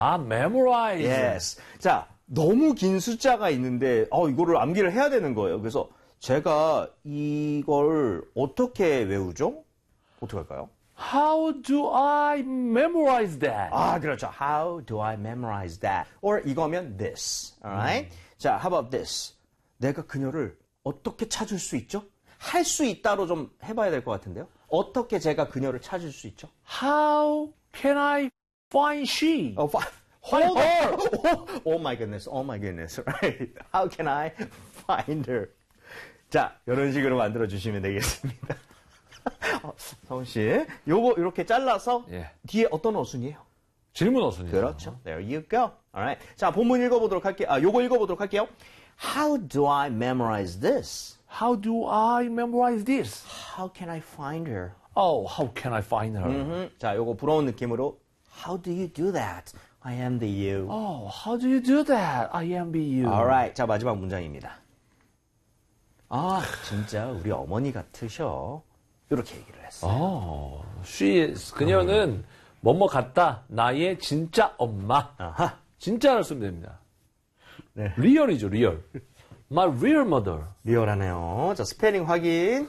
아, memorize. Yes. 자, 너무 긴 숫자가 있는데 이거를 암기를 해야 되는 거예요. 그래서 제가 이걸 어떻게 외우죠? 어떻게 할까요? How do I memorize that? 아, 그렇죠. How do I memorize that? Or 이거면 this. Alright? 자, how about this? 내가 그녀를 어떻게 찾을 수 있죠? 할 수 있다로 좀 해봐야 될 것 같은데요. 어떻게 제가 그녀를 찾을 수 있죠? How can I find she? Hold her! Oh my goodness, oh my goodness, right? How can I find her? 자, 이런 식으로 만들어 주시면 되겠습니다. 성훈 씨, 요거 이렇게 잘라서 뒤에 어떤 어순이에요? 질문 어순이죠. 그렇죠. There you go. Alright. 자, 본문 읽어보도록 할게요. 요거 읽어보도록 할게요. How do I memorize this? How do I memorize this? How can I find her? Oh, how can I find her? 자, 요거 부러운 느낌으로 How do you do that? I am the you. Oh, how do you do that? I am the you. Alright. 자, 마지막 문장입니다. 아, 진짜 우리 어머니 같으셔. 이렇게 얘기를 했어요. She is. 그녀는 뭐뭐 같다. 나의 진짜 엄마. 아하. 진짜를 쓰면 됩니다. 네. 리얼이죠, 리얼. My real mother. 리얼하네요. 자, 스페링 확인.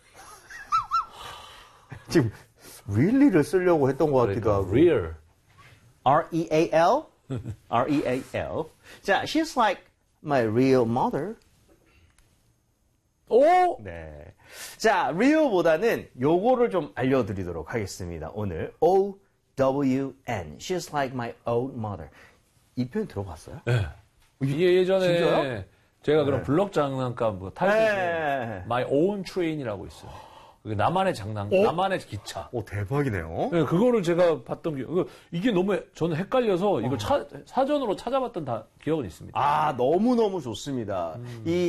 지금 really를 쓰려고 했던 것 같기도 하고. Real. R-E-A-L? R-E-A-L. 자, she's like my real mother. 오! 네. 자, real보다는 요거를 좀 알려드리도록 하겠습니다. 오늘 O-W-N. She's like my own mother. 이 표현 들어봤어요? 네. 이게 예전에 진짜요? 제가 그런 블럭 장난감 뭐 탈 때 네. My own train이라고 있어요. 그게 나만의 나만의 기차. 오, 대박이네요. 네, 그거를 제가 봤던 이게 너무 저는 헷갈려서 이걸 사전으로 찾아봤던 기억은 있습니다. 아, 너무너무 좋습니다.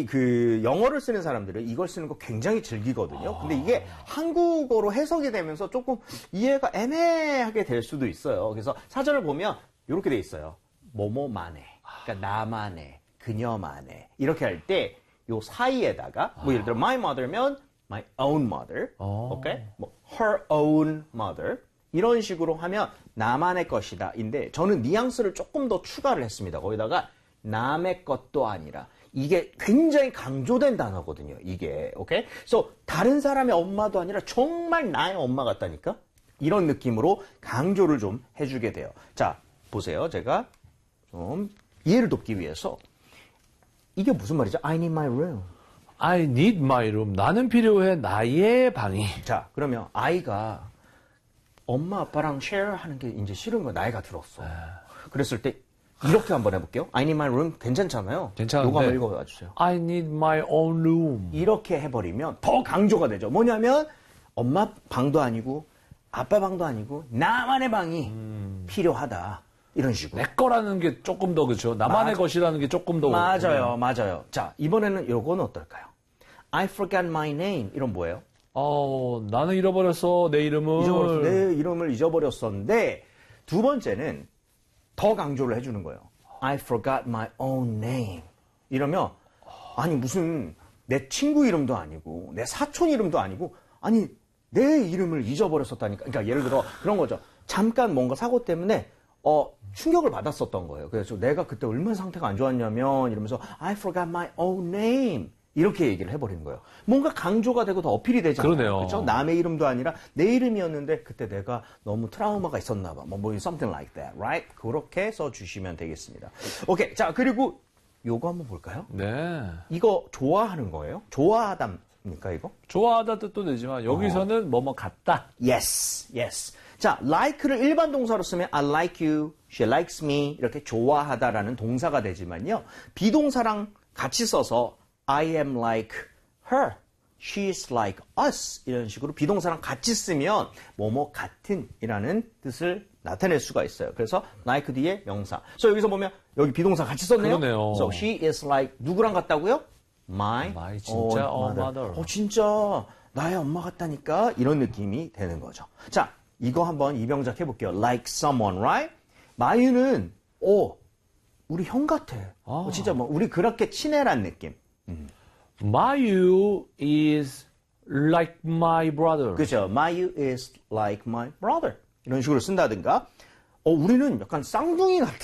영어를 쓰는 사람들은 이걸 쓰는 거 굉장히 즐기거든요. 근데 이게 한국어로 해석이 되면서 조금 이해가 애매하게 될 수도 있어요. 그래서 사전을 보면 이렇게 돼 있어요. 뭐뭐만의. 그러니까 나만의, 그녀만의. 이렇게 할 때 요 사이에다가 뭐 예를 들어 my mother면 my own mother, okay? 뭐 her own mother 이런 식으로 하면 나만의 것이다. 인데 저는 뉘앙스를 조금 더 추가를 했습니다. 거기다가 남의 것도 아니라 이게 굉장히 강조된 단어거든요. 이게, okay? 그래서 다른 사람의 엄마도 아니라 정말 나의 엄마 같다니까 이런 느낌으로 강조를 좀 해주게 돼요. 자, 보세요. 제가 좀 이해를 돕기 위해서 이게 무슨 말이죠? I need my room. I need my room. 나는 필요해. 나의 방이. 자, 그러면 아이가 엄마 아빠랑 쉐어하는 게 이제 싫은 거야. 나이가 들었어. 그랬을 때 이렇게 한번 해볼게요. I need my room 괜찮잖아요. 괜찮은데. 요거 한번 읽어봐 주세요. I need my own room. 이렇게 해버리면 더 강조가 되죠. 뭐냐면 엄마 방도 아니고 아빠 방도 아니고 나만의 방이 필요하다. 이런 식으로. 내 거라는 게 조금 더 그렇죠. 나만의 것이라는 게 조금 더. 맞아요, 맞아요. 자, 이번에는 요건 어떨까요? I forgot my name. 이런 뭐예요? 나는 잃어버렸어. 내 이름을. 내 이름을 잊어버렸었는데 두 번째는 더 강조를 해주는 거예요. I forgot my own name. 이러면 아니 무슨 내 친구 이름도 아니고 내 사촌 이름도 아니고 아니 내 이름을 잊어버렸었다니까. 그러니까 예를 들어 그런 거죠. 잠깐 뭔가 사고 때문에 충격을 받았었던 거예요. 그래서 내가 그때 얼마나 상태가 안 좋았냐면 이러면서 I forgot my own name. 이렇게 얘기를 해버리는 거예요. 뭔가 강조가 되고 더 어필이 되잖아요. 그러네요. 그렇죠? 남의 이름도 아니라 내 이름이었는데 그때 내가 너무 트라우마가 있었나 봐. 뭐 something like that, right? 그렇게 써주시면 되겠습니다. 오케이. 자, 그리고 요거 한번 볼까요? 네. 이거 좋아하는 거예요? 좋아하답니까, 이거? 좋아하다 뜻도 되지만 여기서는 뭐뭐 같다. Yes, yes. 자, like를 일반 동사로 쓰면 I like you, she likes me 이렇게 좋아하다라는 동사가 되지만요. 비동사랑 같이 써서 I am like her, she is like us 이런 식으로 비동사랑 같이 쓰면 뭐뭐 같은 이라는 뜻을 나타낼 수가 있어요. 그래서 like 뒤에 명사. 그래서 여기서 보면 여기 비동사 같이 썼네요. 그러네요. So she is like 누구랑 같다고요? My 진짜 own mother. 진짜 나의 엄마 같다니까 이런 느낌이 되는 거죠. 자, 이거 한번 이병작 해볼게요. Like someone, right? 마유는 우리 형 같아. 진짜 뭐 우리 그렇게 친해란 느낌. Mayu is like my brother. 그렇죠. Mayu is like my brother. 이런 식으로 쓴다든가. 우리는 약간 쌍둥이 같아.